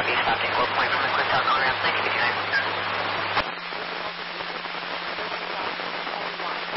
Copy, stop, take 4 point from the Quintel, on ramp, landing, 59.